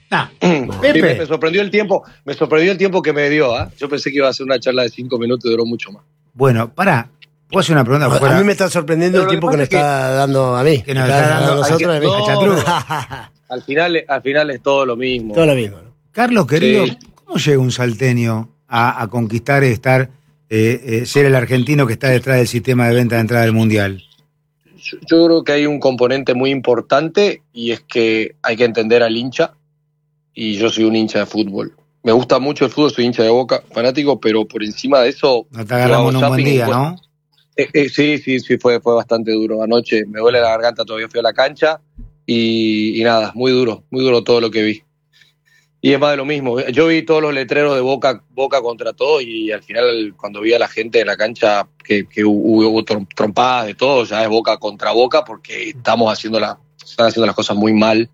Nah, Sí, Pepe. me sorprendió el tiempo que me dio. Yo pensé que iba a ser una charla de 5 minutos y duró mucho más. Bueno, pará. ¿Puedo hacer una pregunta A fuera? mí me está sorprendiendo Pero el lo que tiempo que pasa nos es que- está dando a mí. Que nos está dando a nosotros, a mí. No, Chatruc. Al final es todo lo mismo. Todo lo mismo, ¿no? Carlos, querido, Sí. ¿cómo llega un salteño a conquistar y estar, ser el argentino que está detrás del sistema de venta de entrada del Mundial? Yo creo que hay un componente muy importante y es que hay que entender al hincha, y yo soy un hincha de fútbol. Me gusta mucho el fútbol, soy hincha de Boca, fanático, pero por encima de eso... No te agarramos en un buen día, ¿no? Sí, fue bastante duro. Anoche me duele la garganta, todavía fui a la cancha y nada, muy duro todo lo que vi. Y es más de lo mismo. Yo vi todos los letreros de Boca contra todos y al final cuando vi a la gente en la cancha que hubo trompadas de todo, ya es Boca contra Boca porque están haciendo las cosas muy mal.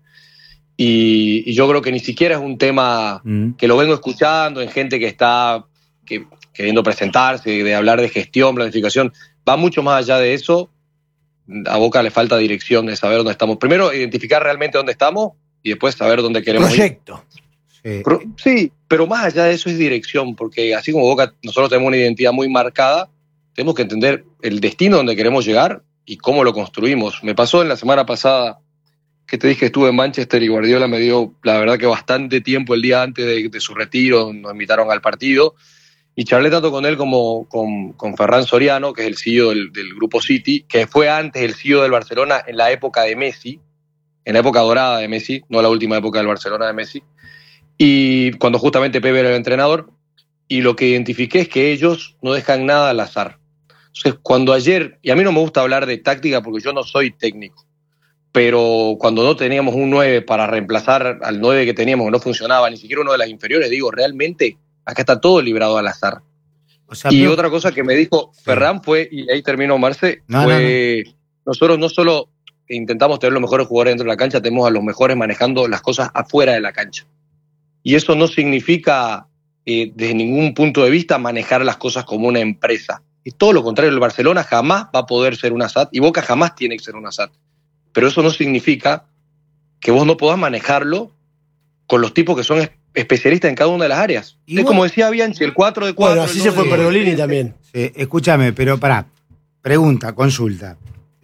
Y yo creo que ni siquiera es un tema que lo vengo escuchando en gente que está queriendo presentarse, de hablar de gestión, planificación. Va mucho más allá de eso. A Boca le falta dirección, de saber dónde estamos. Primero, identificar realmente dónde estamos y después saber dónde queremos Proyecto. ir. Sí, pero más allá de eso es dirección, porque así como Boca, nosotros tenemos una identidad muy marcada, tenemos que entender el destino donde queremos llegar y cómo lo construimos. Me pasó en la semana pasada que te dije que estuve en Manchester y Guardiola me dio, la verdad, que bastante tiempo el día antes de su retiro, nos invitaron al partido. Y charlé tanto con él como con Ferran Soriano, que es el CEO del Grupo City, que fue antes el CEO del Barcelona en la época de Messi, en la época dorada de Messi, no la última época del Barcelona de Messi, y cuando justamente Pepe era el entrenador, y lo que identifiqué es que ellos no dejan nada al azar. Entonces, cuando ayer, y a mí no me gusta hablar de táctica porque yo no soy técnico, pero cuando no teníamos un 9 para reemplazar al 9 que teníamos, que no funcionaba, ni siquiera uno de las inferiores, digo, realmente... Acá está todo librado al azar. O sea, Y otra cosa que me dijo Ferran fue, y ahí terminó Marce, fue nosotros no solo intentamos tener los mejores jugadores dentro de la cancha, tenemos a los mejores manejando las cosas afuera de la cancha. Y eso no significa, desde ningún punto de vista, manejar las cosas como una empresa. Es todo lo contrario, el Barcelona jamás va a poder ser una SAT y Boca jamás tiene que ser una SAT. Pero eso no significa que vos no podás manejarlo con los tipos que son especialistas en cada una de las áreas. Y es como decía Bianchi, el 4 de 4. Bueno, así se fue Pergolini también. Escúchame, pero pará. Pregunta, consulta.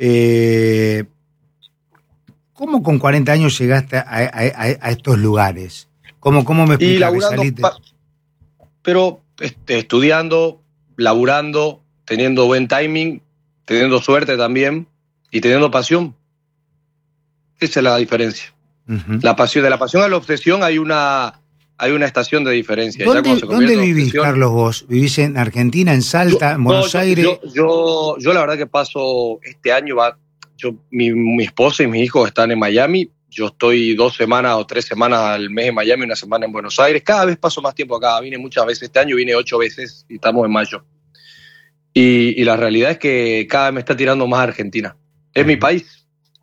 ¿Cómo con 40 años llegaste a estos lugares? ¿Cómo me explicas que saliste? Pero estudiando, laburando, teniendo buen timing, teniendo suerte también y teniendo pasión. Esa es la diferencia. Uh-huh. La pasión, de la pasión a la obsesión hay una estación de diferencia. ¿Dónde vivís, Carlos, vos? ¿Vivís en Argentina, en Salta, en Buenos Aires? Yo la verdad que paso este año, mi esposa y mis hijos están en Miami. Yo estoy 2 semanas o 3 semanas al mes en Miami, 1 semana en Buenos Aires. Cada vez paso más tiempo acá. Vine muchas veces. Este año vine 8 veces y estamos en mayo. Y la realidad es que cada vez me está tirando más a Argentina. Es mi país.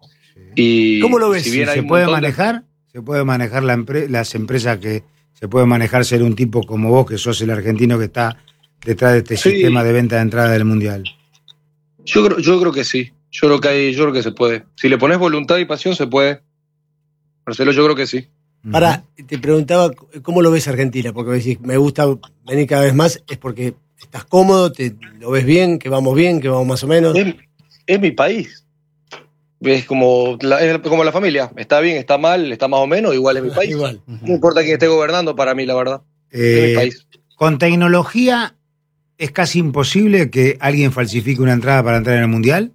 Y ¿cómo lo ves? Si bien ¿Se puede manejar? ¿Se puede manejar las empresas que se puede manejar ser un tipo como vos, que sos el argentino que está detrás de este sistema de venta de entrada del Mundial? Yo creo que sí. Yo creo que se puede. Si le pones voluntad y pasión, se puede. Marcelo, yo creo que sí. Ahora, te preguntaba, ¿cómo lo ves Argentina? Porque decís, me gusta venir cada vez más, ¿es porque estás cómodo, lo ves bien, que vamos más o menos? Es mi país. Es como la familia. Está bien, está mal, está más o menos, igual es mi país. Igual. No importa quién esté gobernando para mí, la verdad. Es mi país. Con tecnología, ¿es casi imposible que alguien falsifique una entrada para entrar en el Mundial?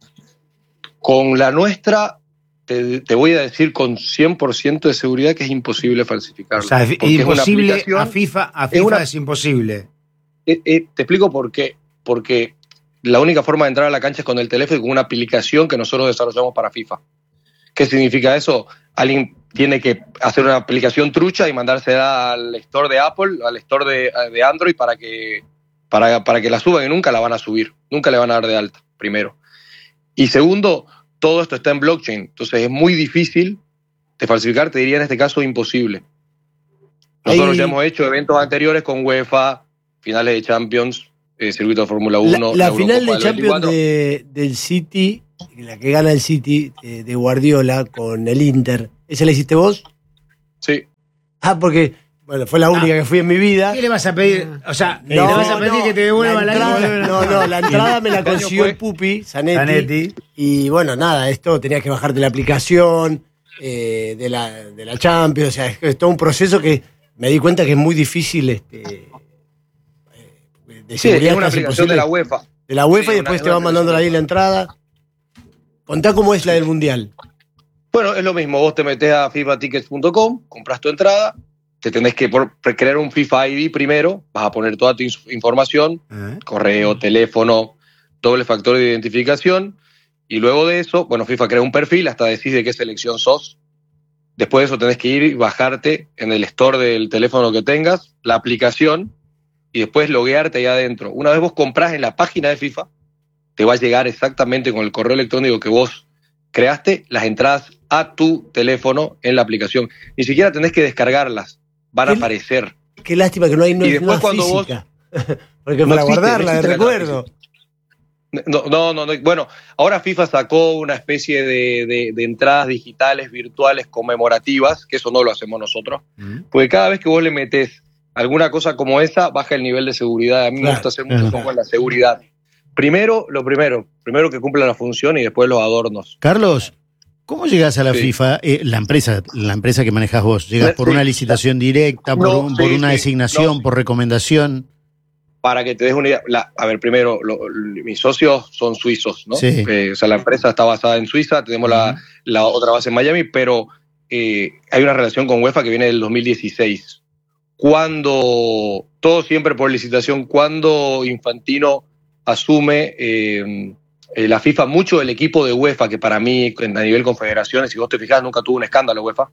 Con la nuestra, te voy a decir con 100% de seguridad que es imposible falsificarlo. O sea, es imposible, a FIFA es imposible. Te explico por qué. Porque la única forma de entrar a la cancha es con el teléfono y con una aplicación que nosotros desarrollamos para FIFA. ¿Qué significa eso? Alguien tiene que hacer una aplicación trucha y mandarse al store de Apple, al store de Android para que la suban, y nunca la van a subir, nunca le van a dar de alta, primero. Y segundo, todo esto está en blockchain, entonces es muy difícil de falsificar, te diría en este caso imposible. Nosotros ya hemos hecho eventos anteriores con UEFA, finales de Champions, circuito de Fórmula 1. La final de Champions del City, la que gana el City de Guardiola con el Inter, ¿esa la hiciste vos? Sí. Porque, bueno, fue la única que fui en mi vida. ¿Qué le vas a pedir? O sea, No, ¿le vas a pedir que te devuelva la entrada? No, la entrada me la consiguió el Pupi, Zanetti. Y bueno, nada, esto tenías que bajarte la aplicación de la Champions. O sea, es todo un proceso que me di cuenta que es muy difícil de seguridad. Es una aplicación de la UEFA. De la UEFA y después te van mandando ahí la entrada. Contá cómo es la del Mundial. Bueno, es lo mismo. Vos te metés a fifatickets.com, compras tu entrada, te tenés que crear un FIFA ID primero, vas a poner toda tu información, correo, teléfono, doble factor de identificación, y luego de eso, bueno, FIFA crea un perfil, hasta decís de qué selección sos. Después de eso tenés que ir y bajarte en el store del teléfono que tengas, la aplicación, y después loguearte ahí adentro. Una vez vos comprás en la página de FIFA, te va a llegar exactamente con el correo electrónico que vos creaste las entradas a tu teléfono en la aplicación. Ni siquiera tenés que descargarlas, van a aparecer. Qué lástima que no hay y después cuando física. Porque para guardarla de recuerdo. No. Bueno, ahora FIFA sacó una especie de entradas digitales, virtuales, conmemorativas, que eso no lo hacemos nosotros, porque cada vez que vos le metés alguna cosa como esa, baja el nivel de seguridad. A mí me gusta hacer mucho foco en la seguridad. Primero que cumpla la función y después los adornos. Carlos, ¿cómo llegás a la FIFA? La empresa que manejás vos, ¿llegás por una licitación directa, por una designación, por recomendación? Para que te des una idea, primero, mis socios son suizos, ¿no? Sí. O sea, la empresa está basada en Suiza, tenemos la otra base en Miami, pero hay una relación con UEFA que viene del 2016. Todo siempre por licitación, cuando Infantino asume la FIFA, mucho del equipo de UEFA, que para mí, a nivel confederaciones, si vos te fijás, nunca tuvo un escándalo UEFA,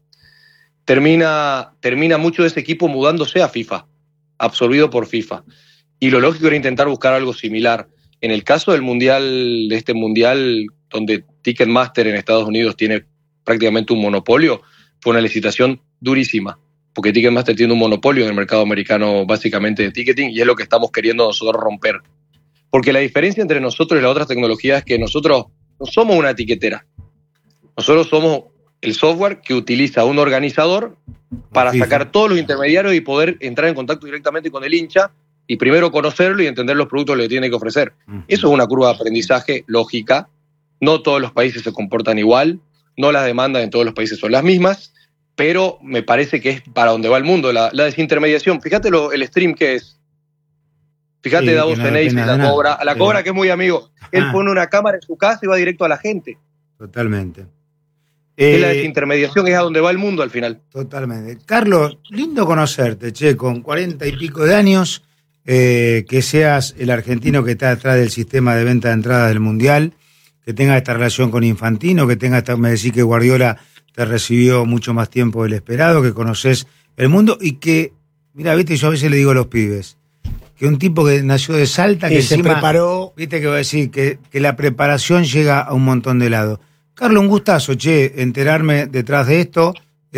termina mucho de ese equipo mudándose a FIFA, absorbido por FIFA. Y lo lógico era intentar buscar algo similar. En el caso del Mundial, de este Mundial, donde Ticketmaster en Estados Unidos tiene prácticamente un monopolio, fue una licitación durísima, porque Ticketmaster tiene un monopolio en el mercado americano básicamente de ticketing, y es lo que estamos queriendo nosotros romper. Porque la diferencia entre nosotros y las otras tecnologías es que nosotros no somos una etiquetera. Nosotros somos el software que utiliza un organizador para sacar todos los intermediarios y poder entrar en contacto directamente con el hincha y primero conocerlo y entender los productos que le tiene que ofrecer. Eso es una curva de aprendizaje lógica. No todos los países se comportan igual, no las demandas en todos los países son las mismas, pero me parece que es para donde va el mundo, la desintermediación. Fíjate el stream que es. Fíjate, Davos Eneis, la Cobra, que es muy amigo. Él pone una cámara en su casa y va directo a la gente. Totalmente. Es la desintermediación, es a donde va el mundo al final. Totalmente. Carlos, lindo conocerte, con 40 y pico de años, que seas el argentino que está detrás del sistema de venta de entradas del Mundial, que tenga esta relación con Infantino, que me decís que Guardiola te recibió mucho más tiempo del esperado, que conoces el mundo y que, mira, viste, yo a veces le digo a los pibes, que un tipo que nació de Salta, que se encima, preparó. Viste que voy a decir que la preparación llega a un montón de lados. Carlos, un gustazo, enterarme detrás de esto,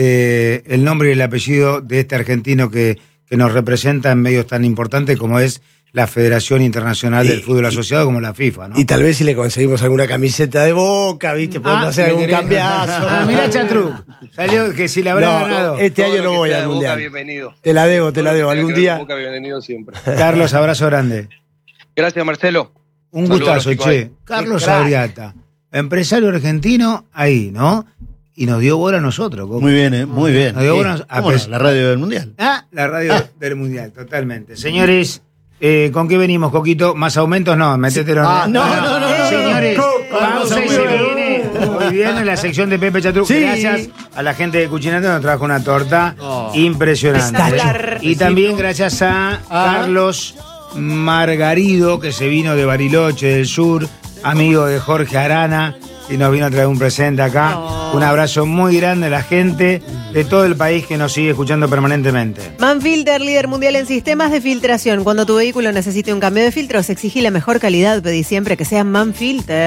el nombre y el apellido de este argentino que nos representa en medios tan importantes como es la Federación Internacional del Fútbol Asociado, como la FIFA, ¿no? Y tal vez si le conseguimos alguna camiseta de Boca, ¿viste? Podemos hacer algún cambiazo. Mirá, Chatruc, salió que si la habrá ganado. Este año no voy al Mundial. Boca, bienvenido. Te la debo, algún día. Boca, bienvenido siempre. Carlos, abrazo grande. Gracias, Marcelo. Un gustazo, Carlos Sabriata, empresario argentino, ahí, ¿no? Y nos dio bola a nosotros. Muy bien, muy bien. Nos dio bola la radio del Mundial. La radio del Mundial, totalmente. Señores, ¿con qué venimos, Coquito? ¿Más aumentos? No, metételo. No. Señores, pausa y se viene. Muy bien, en la sección de Pepe Chatruc. Sí. Gracias a la gente de Cuchinante, nos trajo una torta impresionante. Y también gracias a Carlos Margarido, que se vino de Bariloche del Sur, amigo de Jorge Arana, y nos vino a traer un presente acá. Un abrazo muy grande a la gente de todo el país que nos sigue escuchando permanentemente. Manfilter, líder mundial en sistemas de filtración. Cuando tu vehículo necesite un cambio de filtros, exigí la mejor calidad, pedí siempre que sea Manfilter.